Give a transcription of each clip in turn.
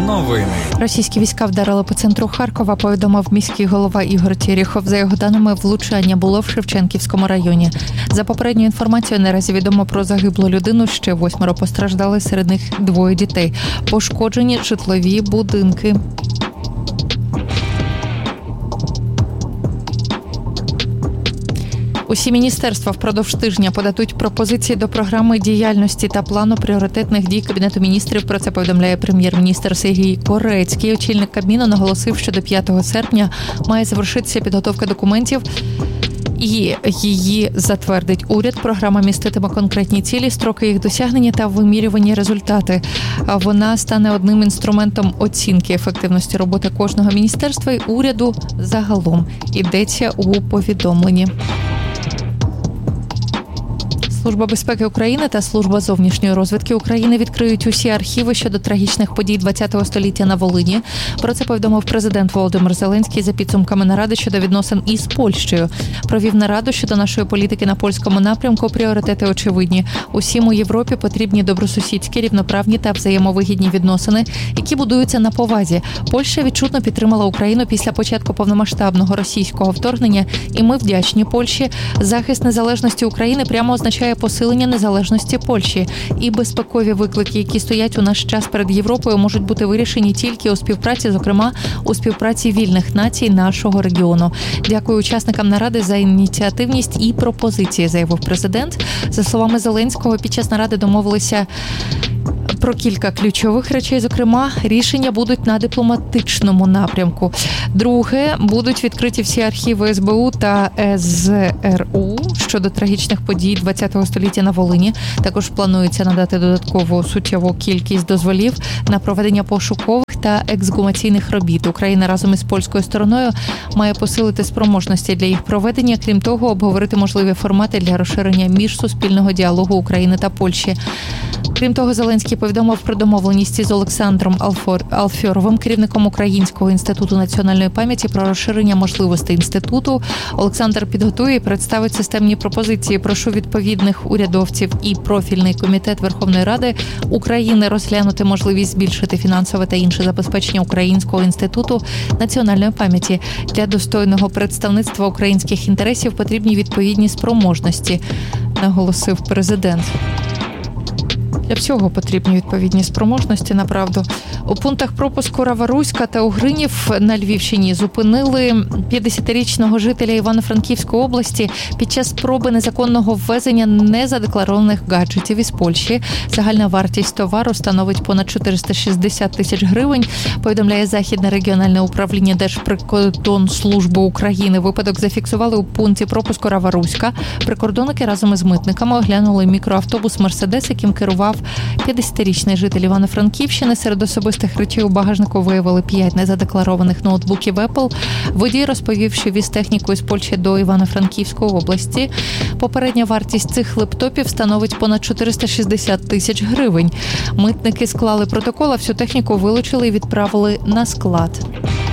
Новини. Російські війська вдарили по центру Харкова, повідомив міський голова Ігор Терехов. За його даними, влучання було в Шевченківському районі. За попередньою інформацією, наразі відомо про загиблу людину, ще 8 постраждали, серед них 2 дітей. Пошкоджені житлові будинки. Усі міністерства впродовж тижня подадуть пропозиції до програми діяльності та плану пріоритетних дій Кабінету міністрів. Про це повідомляє прем'єр-міністр Сергій Корецький. Очільник Кабміну наголосив, що до 5 серпня має завершитися підготовка документів і її затвердить уряд. Програма міститиме конкретні цілі, строки їх досягнення та вимірювані результати. Вона стане одним інструментом оцінки ефективності роботи кожного міністерства і уряду загалом. Йдеться у повідомленні. Служба безпеки України та Служба зовнішньої розвідки України відкриють усі архіви щодо трагічних подій ХХ століття на Волині. Про це повідомив президент Володимир Зеленський за підсумками наради щодо відносин із Польщею. Провів нараду щодо нашої політики на польському напрямку. Пріоритети очевидні. Усім у Європі потрібні добросусідські, рівноправні та взаємовигідні відносини, які будуються на повазі. Польща відчутно підтримала Україну після початку повномасштабного російського вторгнення, і ми вдячні Польщі. Захист незалежності України прямо означає посилення незалежності Польщі. І безпекові виклики, які стоять у наш час перед Європою, можуть бути вирішені тільки у співпраці, зокрема, у співпраці вільних націй нашого регіону. Дякую учасникам наради за ініціативність і пропозиції, заявив президент. За словами Зеленського, під час наради домовилися про кілька ключових речей, зокрема, рішення будуть на дипломатичному напрямку. Друге, будуть відкриті всі архіви СБУ та СРУ щодо трагічних подій ХХ століття на Волині. Також планується надати додаткову суттєву кількість дозволів на проведення пошукових та ексгумаційних робіт. Україна разом із польською стороною має посилити спроможності для їх проведення. Крім того, обговорити можливі формати для розширення міжсуспільного діалогу України та Польщі. Крім того, Зеленський повідомив про домовленість із Олександром Алфьоровим, керівником Українського інституту національної пам'яті, про розширення можливостей інституту. Олександр підготує і представить системні пропозиції. Прошу відповідних урядовців і профільний комітет Верховної Ради України розглянути можливість збільшити фінансове та інше забезпечення Українського інституту національної пам'яті. Для достойного представництва українських інтересів потрібні відповідні спроможності, наголосив президент. Для всього потрібні відповідні спроможності, направду. У пунктах пропуску Рава-Руська та Угринів на Львівщині зупинили 50-річного жителя Івано-Франківської області під час спроби незаконного ввезення незадекларованих гаджетів із Польщі. Загальна вартість товару становить понад 460 тисяч гривень, повідомляє Західне регіональне управління Держприкордонслужби України. Випадок зафіксували у пункті пропуску Рава-Руська. Прикордонники разом із митниками оглянули мікроавтобус «Мерседес», яким керував 50-річний житель Івано-Франківщини. Серед особистих речей у багажнику виявили 5 незадекларованих ноутбуків Apple. Водій розповів, що віз техніку з Польщі до Івано-Франківської області. Попередня вартість цих лептопів становить понад 460 тисяч гривень. Митники склали протокол, а всю техніку вилучили і відправили на склад.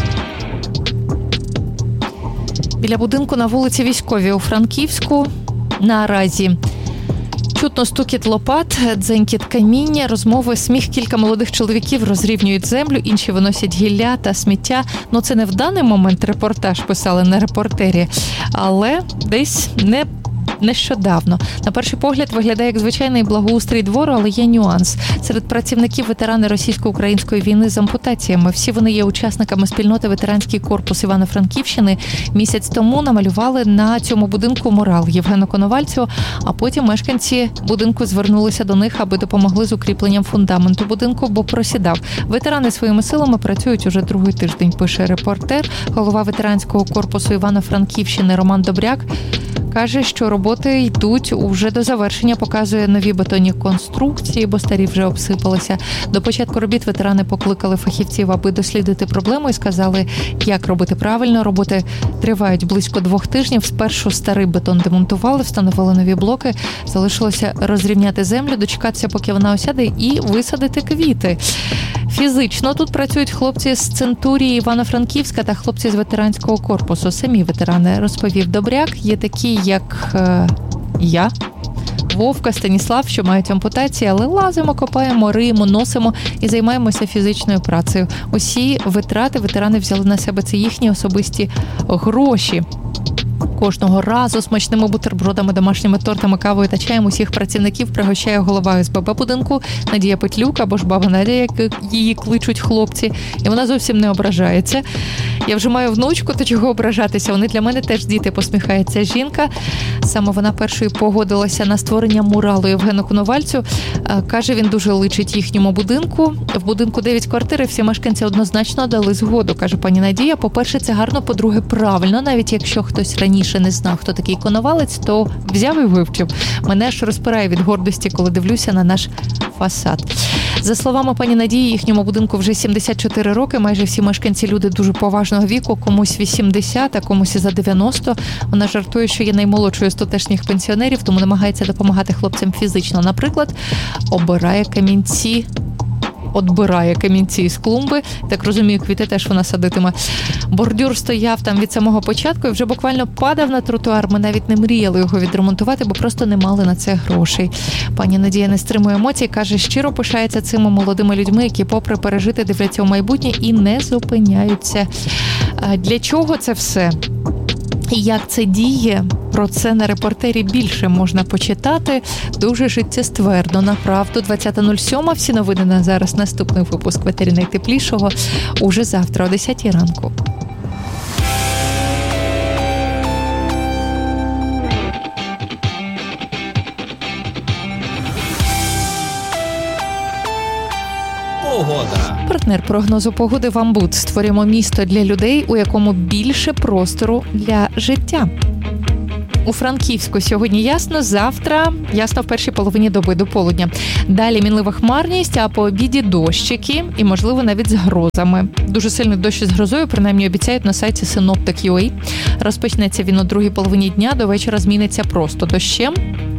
Біля будинку на вулиці Військовій у Франківську наразі чутно стукіт лопат, дзенькіт каміння, розмови, сміх. Кілька молодих чоловіків розрівнюють землю, інші виносять гілля та сміття. Це не в даний момент репортаж писали на Репортері, але десь нещодавно. На перший погляд виглядає як звичайний благоустрій двору, але є нюанс. Серед працівників ветерани російсько-української війни з ампутаціями. Всі вони є учасниками спільноти «Ветеранський корпус Івано-Франківщини». Місяць тому намалювали на цьому будинку мурал Євгену Коновальцю, а потім мешканці будинку звернулися до них, аби допомогли з укріпленням фундаменту будинку, бо просідав. Ветерани своїми силами працюють уже другий тиждень, пише Репортер. Голова ветеранського корпусу Івано-Франківщини Роман Добряк каже, що роботи йдуть уже до завершення, показує нові бетонні конструкції, бо старі вже обсипалися. До початку робіт ветерани покликали фахівців, аби дослідити проблему і сказали, як робити правильно. Роботи тривають близько 2 тижнів. Спершу старий бетон демонтували, встановили нові блоки. Залишилося розрівняти землю, дочекатися, поки вона осяде, і висадити квіти. Фізично тут працюють хлопці з Центурії Івано-Франківська та хлопці з ветеранського корпусу. Самі ветерани, розповів Добряк, є такі, як я. Вовка, Станіслав, що мають ампутації, але лазимо, копаємо, риємо, носимо і займаємося фізичною працею. Усі витрати ветерани взяли на себе, це їхні особисті гроші. Кожного разу смачними бутербродами, домашніми тортами, кавою та чаєм усіх працівників пригощає голова СББ будинку Надія Петлюк, або ж баба Надя, як її кличуть хлопці. І вона зовсім не ображається. Я вже маю внучку, то чого ображатися? Вони для мене теж діти, посміхається жінка. Саме вона першою погодилася на створення муралу Євгену Коновальцю. Каже, він дуже личить їхньому будинку. В будинку 9 квартир, і всі мешканці однозначно дали згоду, каже пані Надія. По-перше, це гарно, по-друге, правильно. Навіть якщо хтось раніше не знав, хто такий Коновалець, то взяв і вивчив. Мене аж розпирає від гордості, коли дивлюся на наш фасад. За словами пані Надії, їхньому будинку вже 74 роки. Майже всі мешканці люди дуже поважного віку, комусь 80, а комусь і за 90. Вона жартує, що є наймолодшою з тутешніх пенсіонерів, тому намагається допомагати хлопцям фізично. Наприклад, відбирає камінці з клумби. Так розумію, квіти теж вона садитиме. Бордюр стояв там від самого початку і вже буквально падав на тротуар. Ми навіть не мріяли його відремонтувати, бо просто не мали на це грошей. Пані Надія не стримує емоцій, каже, щиро пишається цими молодими людьми, які попри пережити дивляться у майбутнє і не зупиняються. Для чого це все? І як це діє? Про це на репортері більше можна почитати. Дуже життєствердно, направду. 20.07. Всі новини на зараз. Наступний випуск «Ветері найтеплішого» уже завтра о 10 ранку. Погода. Партнер прогнозу погоди «Вамбуд». Створюємо місто для людей, у якому більше простору для життя. У Франківську сьогодні ясно, завтра ясно в першій половині доби до полудня. Далі мінлива хмарність, а по обіді дощики і, можливо, навіть з грозами. Дуже сильний дощ з грозою, принаймні обіцяють на сайті Synoptic.ua. Розпочнеться він у другій половині дня, до вечора зміниться просто дощем.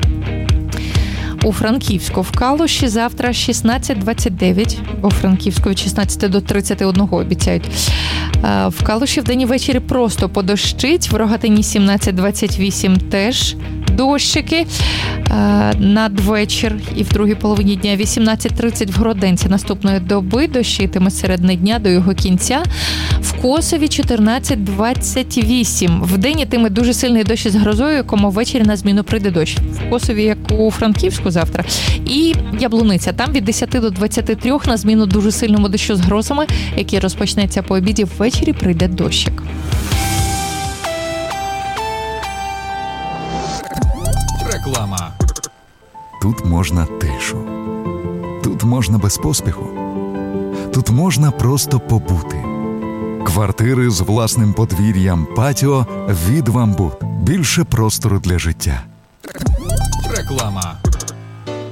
У Франківську в Калуші завтра 16-29, у Франківську від 16 до 31 обіцяють. В Калуші вдень і ввечері просто подощить, в Рогатині 17-28 теж дощики. Надвечір і в другій половині дня 18-30 в Гроденці наступної доби, дощитиме середини дня до його кінця. В Косові 14-28. Вдень йтиме дуже сильний дощ з грозою, якому ввечері на зміну прийде дощ. В Косові, як у Франківську завтра. І Яблуниця. Там від 10 до 23 на зміну дуже сильному дощу з грозами, який розпочнеться по обіді, ввечері прийде дощик. Реклама. Тут можна тишу. Тут можна без поспіху. Тут можна просто побути. Квартири з власним подвір'ям, патіо від «Вамбуд». Більше простору для життя. Реклама.